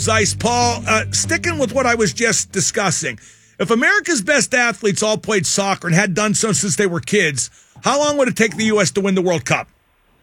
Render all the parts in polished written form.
Zeiss. Paul, sticking with what I was just discussing, if America's best athletes all played soccer and had done so since they were kids, how long would it take the U.S. to win the World Cup?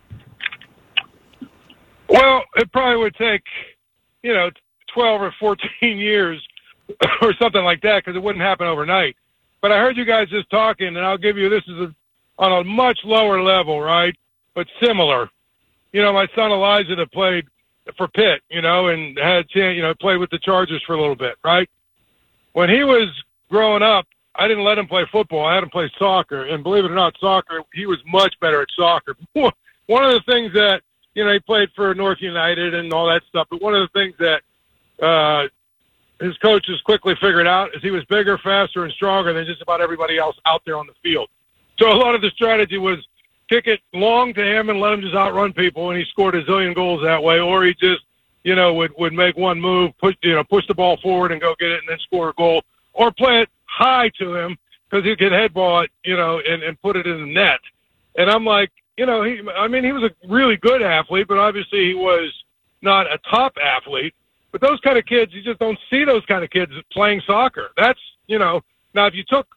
Well, it probably would take, 12 or 14 years or something like that, because it wouldn't happen overnight. But I heard you guys just talking, and I'll give you, this is on a much lower level, right? But similar. My son Elijah that played for Pitt, and had, played with the Chargers for a little bit, right? When he was growing up, I didn't let him play football. I had him play soccer. And believe it or not, soccer, he was much better at soccer. One of the things that, he played for North United and all that stuff. But one of the things that his coaches quickly figured out is he was bigger, faster, and stronger than just about everybody else out there on the field. So a lot of the strategy was kick it long to him and let him just outrun people, and he scored a zillion goals that way. Or he just, would make one move, push the ball forward and go get it and then score a goal. Or play it high to him because he could headball it, and put it in the net. And I'm like, he was a really good athlete, but obviously he was not a top athlete. But those kind of kids, you just don't see those kind of kids playing soccer. That's, now if you took,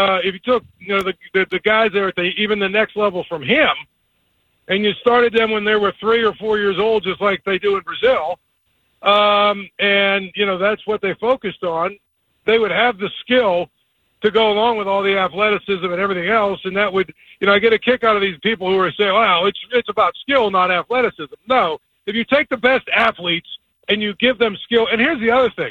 the guys there at even the next level from him, and you started them when they were 3 or 4 years old, just like they do in Brazil, and, that's what they focused on, they would have the skill to go along with all the athleticism and everything else, and that would, I get a kick out of these people who are saying, wow, it's about skill, not athleticism. No, if you take the best athletes and you give them skill, and here's the other thing.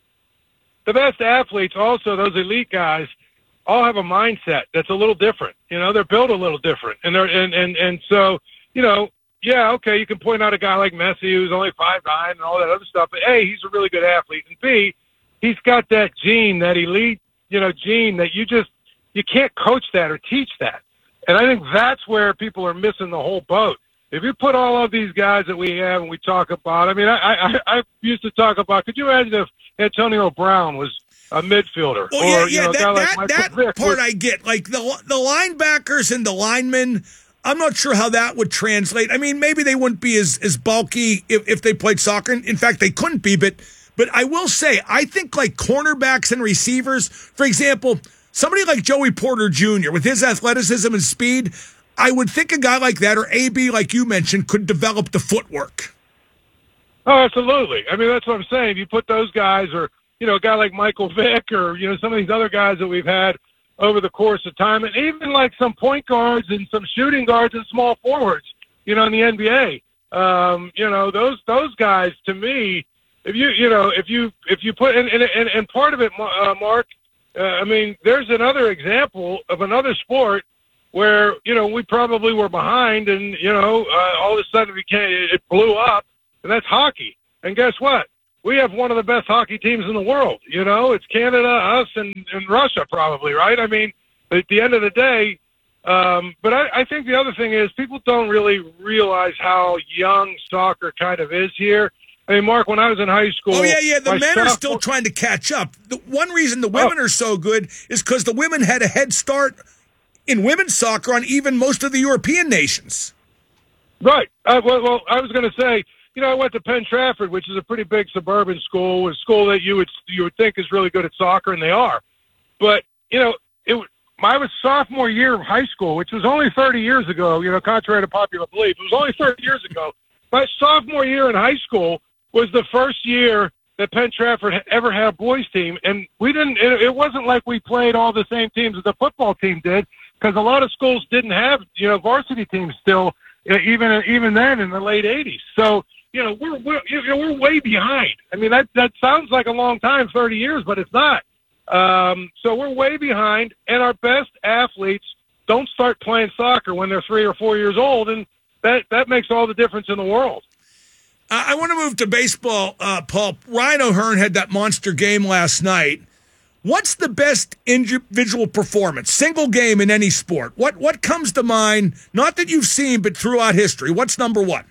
The best athletes, also those elite guys, all have a mindset that's a little different. They're built a little different. And so, yeah, okay, you can point out a guy like Messi who's only 5'9" and all that other stuff, but A, he's a really good athlete, and B, he's got that gene, that elite, gene that you can't coach that or teach that. And I think that's where people are missing the whole boat. If you put all of these guys that we have and we talk about, I used to talk about, could you imagine if Antonio Brown was a midfielder? Well, or, yeah, a guy like Michael that Vick part I get. Like the linebackers and the linemen, I'm not sure how that would translate. Maybe they wouldn't be as bulky if they played soccer. In fact, they couldn't be, but I will say, I think like cornerbacks and receivers, for example, somebody like Joey Porter Jr., with his athleticism and speed, I would think a guy like that, or AB, like you mentioned, could develop the footwork. Oh, absolutely. That's what I'm saying. You put those guys, or, a guy like Michael Vick, or, some of these other guys that we've had over the course of time, and even like some point guards and some shooting guards and small forwards, in the NBA. Those guys, to me, if you put, and part of it, Mark, there's another example of another sport where, we probably were behind and, all of a sudden it blew up, and that's hockey. And guess what? We have one of the best hockey teams in the world. It's Canada, us, and Russia probably, right? At the end of the day, but I think the other thing is people don't really realize how young soccer kind of is here. Mark, when I was in high school... Oh, yeah, the men are still trying to catch up. The one reason the women are so good is because the women had a head start in women's soccer on even most of the European nations. Right. Well, I was going to say, I went to Penn Trafford, which is a pretty big suburban school, a school that you would think is really good at soccer, and they are. But, I was sophomore year of high school, which was only 30 years ago, contrary to popular belief. It was only 30 years ago. My sophomore year in high school was the first year that Penn Trafford ever had a boys team. And it wasn't like we played all the same teams as the football team did, because a lot of schools didn't have, varsity teams still, even then in the late 80s. So, we're way behind. That sounds like a long time, 30 years, but it's not. So we're way behind, and our best athletes don't start playing soccer when they're 3 or 4 years old, and that makes all the difference in the world. I want to move to baseball, Paul. Ryan O'Hearn had that monster game last night. What's the best individual performance, single game in any sport? What comes to mind, not that you've seen, but throughout history? What's number one?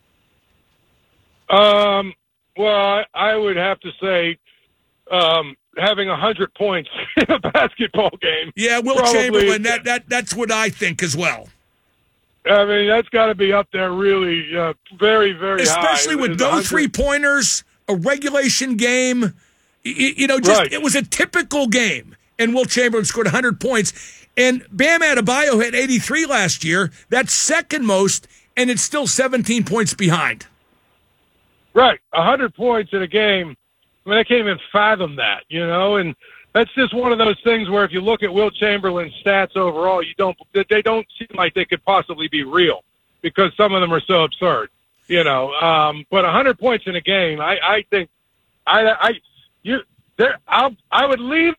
Well, I would have to say having 100 points in a basketball game. Yeah, Will Chamberlain, that's what I think as well. That's got to be up there really very, very Especially high. with no three-pointers a regulation game. Right. It was a typical game. And Wilt Chamberlain scored 100 points. And Bam Adebayo had 83 last year. That's second most, and it's still 17 points behind. Right. 100 points in a game. I mean, I can't even fathom that, and that's just one of those things where if you look at Wilt Chamberlain's stats overall, they don't seem like they could possibly be real because some of them are so absurd, but 100 points in a game, I think I would leave.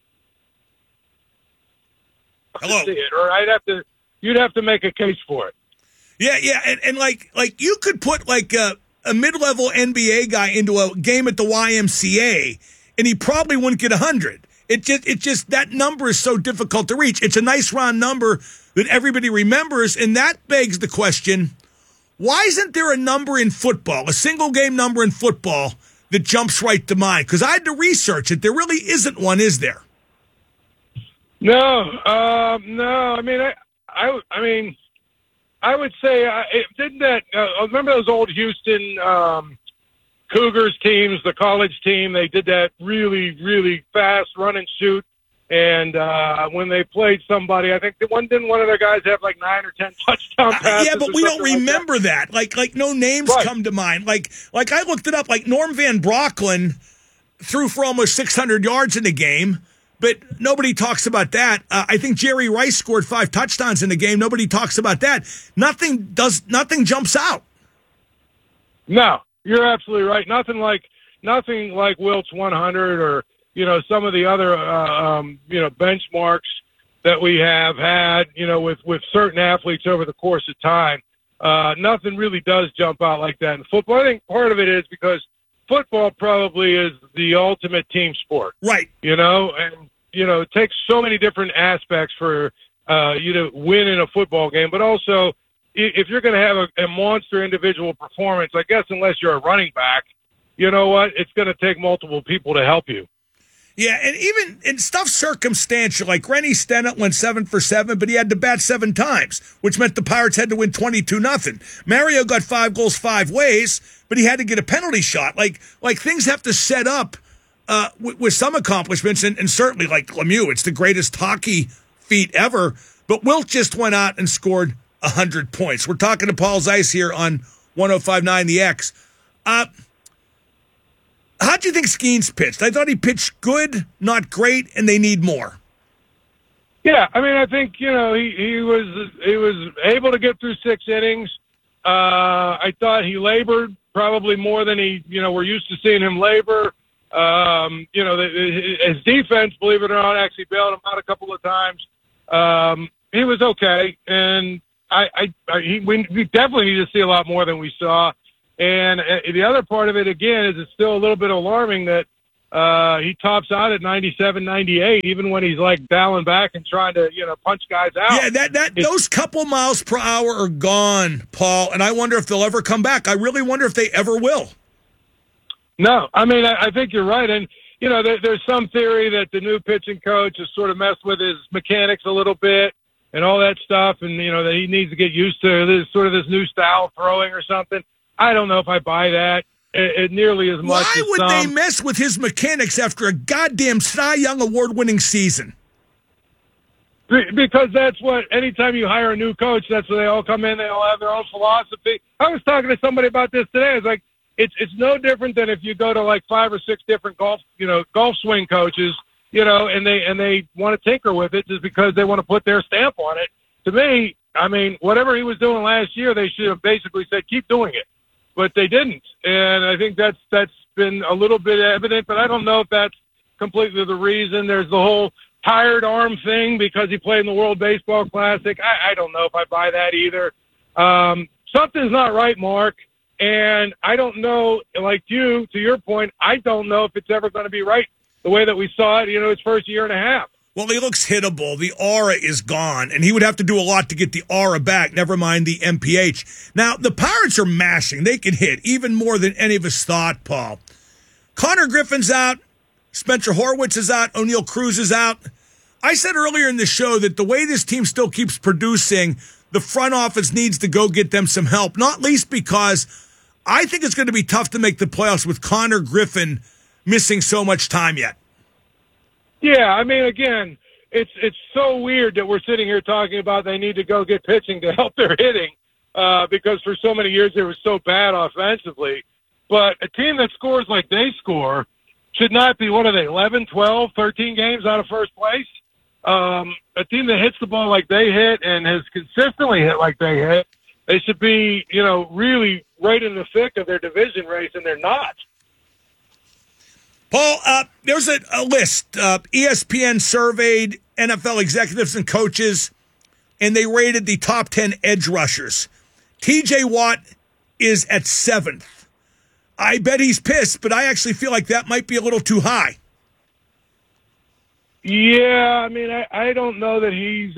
Hello. To see it, or you'd have to make a case for it. Yeah. And like you could put like a mid-level NBA guy into a game at the YMCA, and he probably wouldn't get 100. It just that number is so difficult to reach. It's a nice round number that everybody remembers, and that begs the question: why isn't there a number in football, a single game number in football that jumps right to mind? Because I had to research it. There really isn't one, is there? No. I mean, I would say didn't that. Remember those old Houston Cougars teams, the college team? They did that really, really fast run and shoot. And when they played somebody, I think one of their guys have like 9 or 10 touchdown passes. Yeah, but we don't remember that. Like no names come to mind. Like I looked it up. Like Norm Van Brocklin threw for almost 600 yards in the game. But nobody talks about that. I think Jerry Rice scored 5 touchdowns in the game. Nobody talks about that. Nothing jumps out. No, you're absolutely right. Nothing like Wilt's 100 or some of the other benchmarks that we have had with certain athletes over the course of time. Nothing really does jump out like that in football. I think part of it is because football probably is the ultimate team sport. Right. And it takes so many different aspects for you to win in a football game. But also, if you're going to have a monster individual performance, I guess unless you're a running back, you know what? It's going to take multiple people to help you. Yeah, and even in stuff circumstantial, like Rennie Stennett went 7 for 7, but he had to bat 7 times, which meant the Pirates had to win 22-0. Mario got 5 goals 5 ways, but he had to get a penalty shot. Like things have to set up with some accomplishments, and certainly like Lemieux, it's the greatest hockey feat ever. But Wilt just went out and scored 100 points. We're talking to Paul Zeiss here on 105.9 The X. How do you think Skeens pitched? I thought he pitched good, not great, and they need more. Yeah, I mean, I think he was able to get through 6 innings. I thought he labored probably more than we're used to seeing him labor. His defense, believe it or not, actually bailed him out a couple of times. He was okay, and we definitely need to see a lot more than we saw. And the other part of it, again, is it's still a little bit alarming that he tops out at 97, 98, even when he's like dialing back and trying to, punch guys out. Yeah, those couple miles per hour are gone, Paul, and I wonder if they'll ever come back. I really wonder if they ever will. No, I mean, I think you're right. And, there's some theory that the new pitching coach has sort of messed with his mechanics a little bit and all that stuff, and, that he needs to get used to this new style of throwing or something. I don't know if I buy that nearly as much. Why would they mess with his mechanics after a goddamn Cy Young award-winning season? Because that's what, anytime you hire a new coach, that's where they all come in, they all have their own philosophy. I was talking to somebody about this today. It's like, it's no different than if you go to like 5 or 6 different golf swing coaches, and they want to tinker with it just because they want to put their stamp on it. To me, I mean, whatever he was doing last year, they should have basically said, keep doing it. But they didn't, and I think that's been a little bit evident. But I don't know if that's completely the reason. There's the whole tired arm thing because he played in the World Baseball Classic. I don't know if I buy that either. Something's not right, Mark, and I don't know. Like to your point, I don't know if it's ever going to be right the way that we saw it. His first year and a half. Well, he looks hittable. The aura is gone, and he would have to do a lot to get the aura back, never mind the MPH. Now, the Pirates are mashing. They can hit even more than any of us thought, Paul. Connor Griffin's out. Spencer Horwitz is out. O'Neal Cruz is out. I said earlier in the show that the way this team still keeps producing, the front office needs to go get them some help, not least because I think it's going to be tough to make the playoffs with Connor Griffin missing so much time yet. Yeah, I mean, again, it's so weird that we're sitting here talking about they need to go get pitching to help their hitting because for so many years they were so bad offensively. But a team that scores like they score should not be, 11, 12, 13 games out of first place? A team that hits the ball like they hit and has consistently hit like they hit, they should be, really right in the thick of their division race, and they're not. Paul, there's a list. ESPN surveyed NFL executives and coaches, and they rated the top 10 edge rushers. TJ Watt is at 7th. I bet he's pissed, but I actually feel like that might be a little too high. Yeah, I mean, I don't know that he's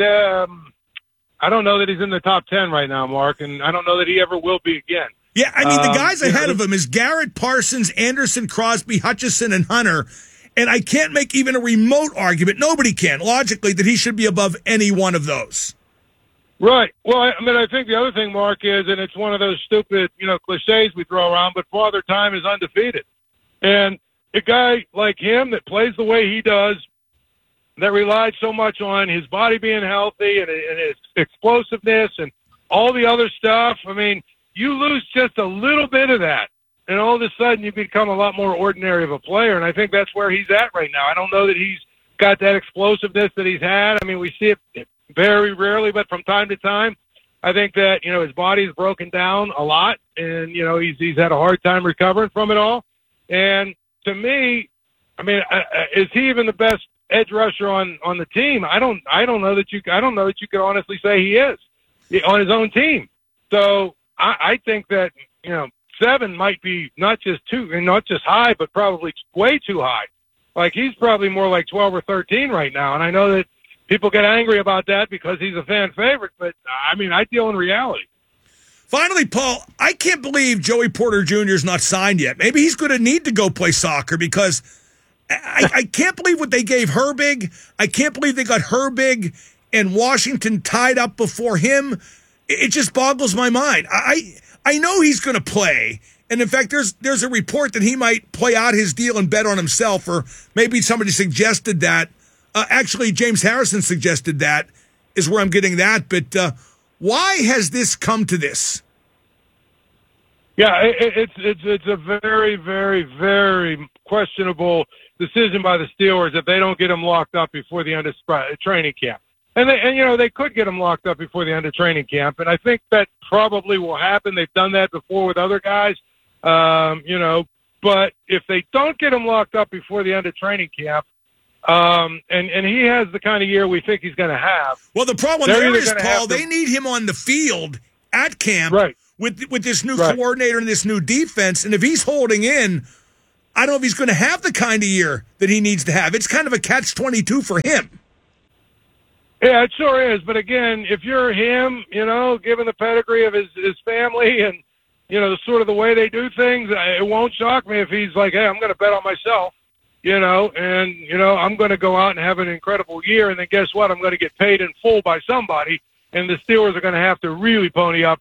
in the top 10 right now, Mark, and I don't know that he ever will be again. Yeah, I mean, the guys ahead of him is Garrett Parsons, Anderson, Crosby, Hutchison, and Hunter, and I can't make even a remote argument, nobody can, logically, that he should be above any one of those. Right. Well, I mean, I think the other thing, Mark, is, and it's one of those stupid, cliches we throw around, but Father Time is undefeated. And a guy like him that plays the way he does, that relies so much on his body being healthy and his explosiveness and all the other stuff, I mean, you lose just a little bit of that, and all of a sudden you become a lot more ordinary of a player, and I think that's where he's at right now. I don't know that he's got that explosiveness that he's had. I mean, we see it very rarely, but from time to time, I think that, his body's broken down a lot, and, he's had a hard time recovering from it all. And to me, I mean, is he even the best edge rusher on the team? I don't know that you could honestly say he is on his own team. So I think that, 7 might be not just high, but probably way too high. Like, he's probably more like 12 or 13 right now. And I know that people get angry about that because he's a fan favorite, but I mean, I deal in reality. Finally, Paul, I can't believe Joey Porter Jr. is not signed yet. Maybe he's going to need to go play soccer because I can't believe what they gave Herbig. I can't believe they got Herbig and Washington tied up before him. It just boggles my mind. I know he's going to play. And in fact, there's a report that he might play out his deal and bet on himself, or maybe somebody suggested that. Actually, James Harrison suggested that, is where I'm getting that. But why has this come to this? Yeah, it's a very, very, very questionable decision by the Steelers if they don't get him locked up before the end of training camp. And they could get him locked up before the end of training camp, and I think that probably will happen. They've done that before with other guys, But if they don't get him locked up before the end of training camp, and he has the kind of year we think he's going to have. Well, the problem there is, Paul, they need him on the field at camp with this new coordinator and this new defense. And if he's holding in, I don't know if he's going to have the kind of year that he needs to have. It's kind of a catch-22 for him. Yeah, it sure is. But again, if you're him, given the pedigree of his family and, sort of the way they do things, it won't shock me if he's like, hey, I'm going to bet on myself. And I'm going to go out and have an incredible year, and then guess what? I'm going to get paid in full by somebody, and the Steelers are going to have to really pony up.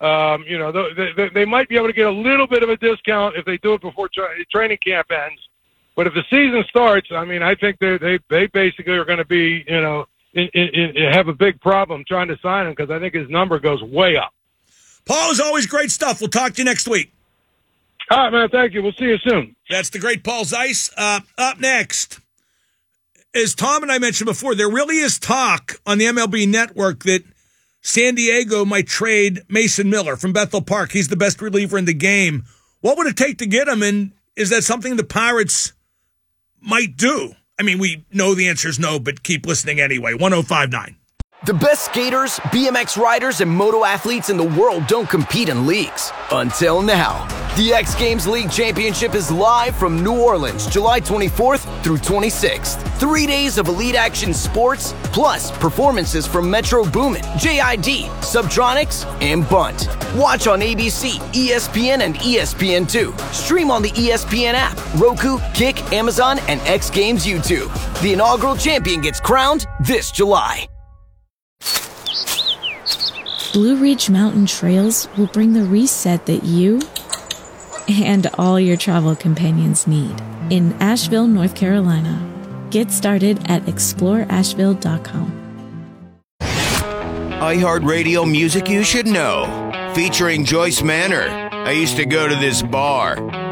They might be able to get a little bit of a discount if they do it before training camp ends. But if the season starts, I mean, I think they basically are going to be, have a big problem trying to sign him because I think his number goes way up. Paul, is always great stuff. We'll talk to you next week. All right, man. Thank you. We'll see you soon. That's the great Paul Zeiss. Up next, as Tom and I mentioned before, there really is talk on the MLB Network that San Diego might trade Mason Miller from Bethel Park. He's the best reliever in the game. What would it take to get him, and is that something the Pirates might do? I mean, we know the answer is no, but keep listening anyway. 105.9. The best skaters, BMX riders, and moto athletes in the world don't compete in leagues. Until now. The X Games League Championship is live from New Orleans, July 24th through 26th. 3 days of elite action sports, plus performances from Metro Boomin, JID, Subtronics, and Bunt. Watch on ABC, ESPN, and ESPN2. Stream on the ESPN app, Roku, Kick, Amazon, and X Games YouTube. The inaugural champion gets crowned this July. Blue Ridge Mountain Trails will bring the reset that you and all your travel companions need in Asheville, North Carolina. Get started at exploreasheville.com. iHeartRadio music you should know. Featuring Joyce Manor. I used to go to this bar.